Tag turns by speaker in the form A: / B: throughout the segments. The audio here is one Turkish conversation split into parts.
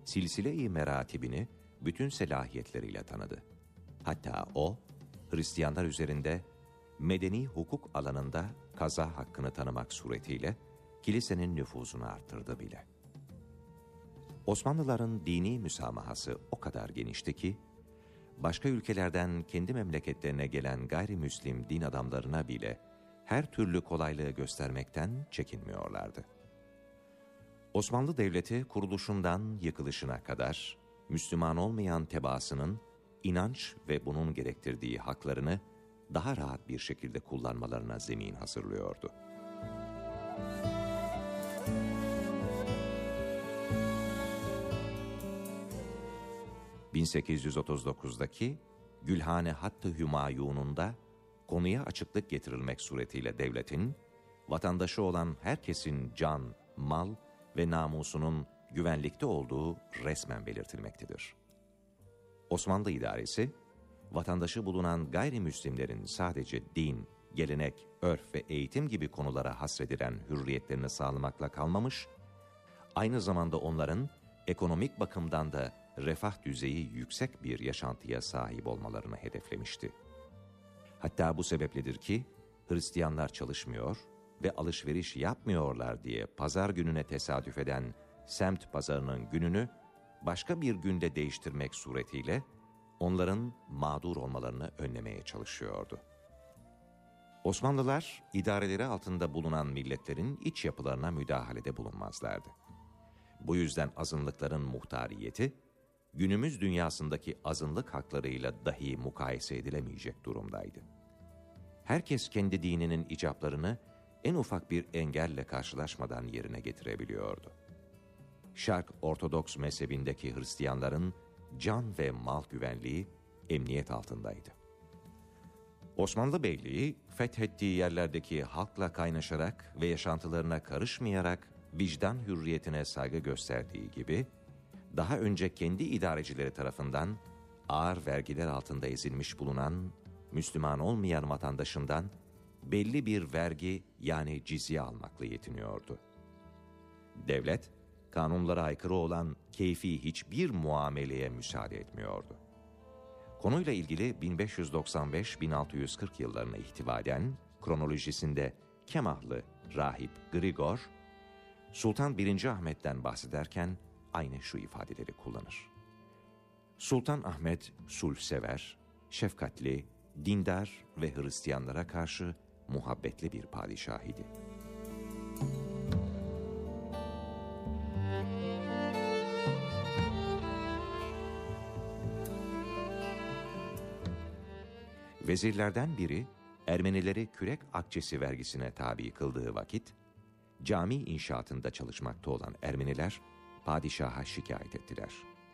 A: silsile-i meratibini bütün selahiyetleriyle tanıdı. Hatta o, Hristiyanlar üzerinde medeni hukuk alanında kaza hakkını tanımak suretiyle kilisenin nüfuzunu arttırdı bile. Osmanlıların dini müsamahası o kadar genişti ki, başka ülkelerden kendi memleketlerine gelen gayrimüslim din adamlarına bile her türlü kolaylığı göstermekten çekinmiyorlardı. Osmanlı Devleti kuruluşundan yıkılışına kadar Müslüman olmayan tebaasının inanç ve bunun gerektirdiği haklarını daha rahat bir şekilde kullanmalarına zemin hazırlıyordu. ...1839'daki Gülhane Hattı Hümayun'unda konuya açıklık getirilmek suretiyle devletin, vatandaşı olan herkesin can, mal ve namusunun güvenlikte olduğu resmen belirtilmektedir. Osmanlı idaresi, vatandaşı bulunan gayrimüslimlerin sadece din, gelenek, örf ve eğitim gibi konulara hasredilen hürriyetlerini sağlamakla kalmamış, aynı zamanda onların ekonomik bakımdan da refah düzeyi yüksek bir yaşantıya sahip olmalarını hedeflemişti. Hatta bu sebepledir ki Hristiyanlar çalışmıyor ve alışveriş yapmıyorlar diye pazar gününe tesadüf eden semt pazarının gününü başka bir günde değiştirmek suretiyle onların mağdur olmalarını önlemeye çalışıyordu. Osmanlılar, idareleri altında bulunan milletlerin iç yapılarına müdahalede bulunmazlardı. Bu yüzden azınlıkların muhtariyeti, günümüz dünyasındaki azınlık haklarıyla dahi mukayese edilemeyecek durumdaydı. Herkes kendi dininin icaplarını en ufak bir engelle karşılaşmadan yerine getirebiliyordu. Şark Ortodoks mezhebindeki Hristiyanların can ve mal güvenliği emniyet altındaydı. Osmanlı Beyliği, fethettiği yerlerdeki halkla kaynaşarak ve yaşantılarına karışmayarak vicdan hürriyetine saygı gösterdiği gibi, daha önce kendi idarecileri tarafından ağır vergiler altında ezilmiş bulunan Müslüman olmayan vatandaşından belli bir vergi yani cizye almakla yetiniyordu. Devlet, kanunlara aykırı olan keyfi hiçbir muameleye müsaade etmiyordu. Konuyla ilgili 1595-1640 yıllarına ihtivaden kronolojisinde Kemahlı rahip Grigor, Sultan 1. Ahmet'ten bahsederken aynı şu ifadeleri kullanır. Sultan Ahmet sulhsever, şefkatli, dindar ve Hristiyanlara karşı muhabbetli bir padişah idi. Vezirlerden biri Ermenileri kürek akçesi vergisine tabi kıldığı vakit, cami inşaatında çalışmakta olan Ermeniler padişaha şikayet ettiler.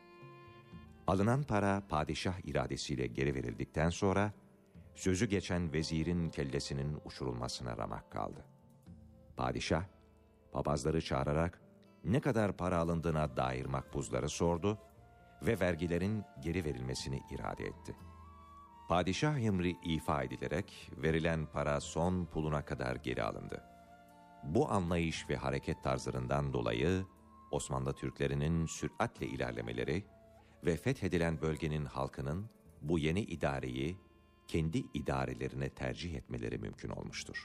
A: Alınan para padişah iradesiyle geri verildikten sonra sözü geçen vezirin kellesinin uçurulmasına ramak kaldı. Padişah papazları çağırarak ne kadar para alındığına dair makbuzları sordu ve vergilerin geri verilmesini irade etti. Padişah emri ifa edilerek verilen para son puluna kadar geri alındı. Bu anlayış ve hareket tarzlarından dolayı Osmanlı Türklerinin süratle ilerlemeleri ve fethedilen bölgenin halkının bu yeni idareyi kendi idarelerine tercih etmeleri mümkün olmuştur.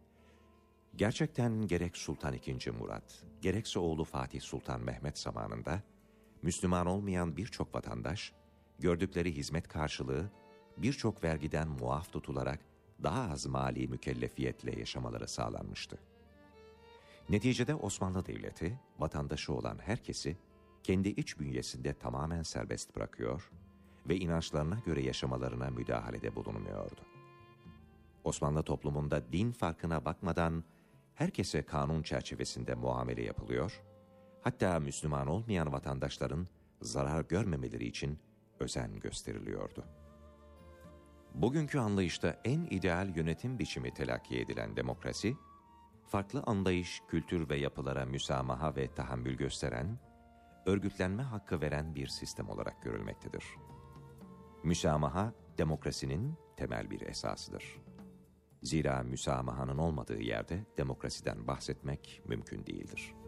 A: Gerçekten gerek Sultan II. Murat, gerekse oğlu Fatih Sultan Mehmet zamanında Müslüman olmayan birçok vatandaş gördükleri hizmet karşılığı birçok vergiden muaf tutularak daha az mali mükellefiyetle yaşamaları sağlanmıştı. Neticede Osmanlı Devleti, vatandaşı olan herkesi kendi iç bünyesinde tamamen serbest bırakıyor ve inançlarına göre yaşamalarına müdahalede bulunmuyordu. Osmanlı toplumunda din farkına bakmadan herkese kanun çerçevesinde muamele yapılıyor, hatta Müslüman olmayan vatandaşların zarar görmemeleri için özen gösteriliyordu. Bugünkü anlayışta en ideal yönetim biçimi telakki edilen demokrasi, farklı anlayış, kültür ve yapılara müsamaha ve tahammül gösteren, örgütlenme hakkı veren bir sistem olarak görülmektedir. Müsamaha, demokrasinin temel bir esasıdır. Zira müsamahanın olmadığı yerde demokrasiden bahsetmek mümkün değildir.